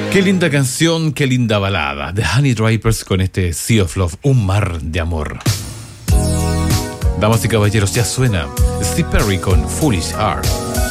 Qué linda canción, qué linda balada. The Honey Dripers con este Sea of Love, un mar de amor. Damas y caballeros, ya suena Steve Perry con Foolish Heart.